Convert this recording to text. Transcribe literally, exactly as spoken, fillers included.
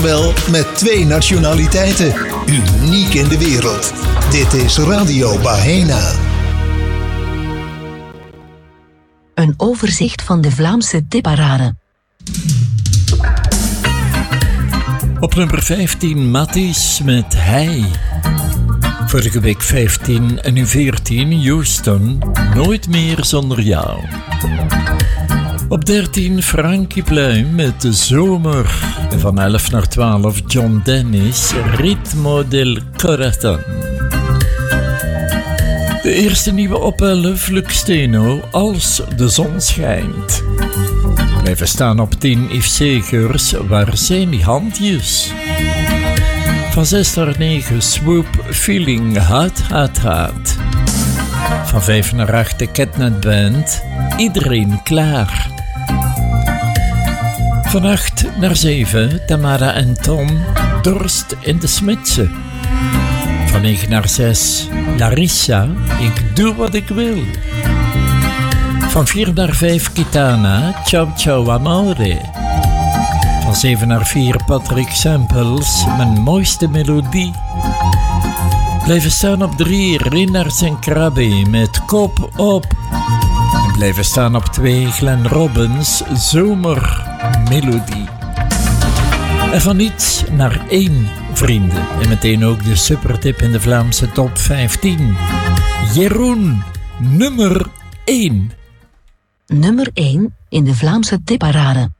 wel met twee nationaliteiten. Uniek in de wereld. Dit is Radio Baena. Een overzicht van de Vlaamse tipparade. Op nummer vijftien Matties met Hij. Vorige week vijftien en nu veertien Houston, Nooit meer zonder jou. Op dertien Frankie Pluim met De Zomer. En van elf naar twaalf John Dennis, Ritmo del Corazon. De eerste nieuwe op elf Lux Steno, Als de zon schijnt. Blijven staan op tien Yves Segers, Waar zijn die handjes? Van zes naar negen Swoop, Feeling, Haat, Haat, Haat. Van vijf naar acht de Catnet Band, Iedereen klaar. Van acht naar zeven Tamara en Tom, Dorst in de Smitsen. Van negen naar zes Larissa, Ik doe wat ik wil. Van vier naar vijf Kitana, Ciao Ciao Amore. Van zeven naar vier Patrick Samples, Mijn mooiste melodie. Blijven staan op drie Reinards en Krabbe met Kop op. En blijven staan op twee Glenn Robbins, Zomermelodie. En van niets naar één, vrienden. En meteen ook de supertip in de Vlaamse top vijftien. Jeroen, nummer één. Nummer één in de Vlaamse tipparade.